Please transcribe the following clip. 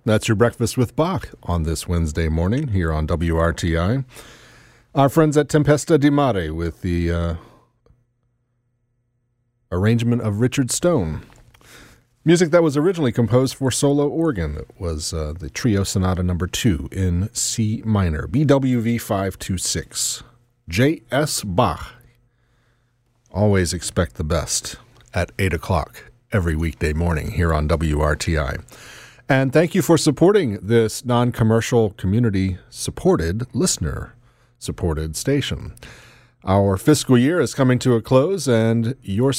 That's your Breakfast with Bach on this Wednesday morning here on WRTI. Our friends at Tempesta di Mare with the arrangement of Richard Stone. Music that was originally composed for solo organ. It was the Trio Sonata No. 2 in C minor, BWV 526. J.S. Bach. Always expect the best at 8 o'clock every weekday morning here on WRTI. And thank you for supporting this non-commercial, community-supported, listener-supported station. Our fiscal year is coming to a close, and your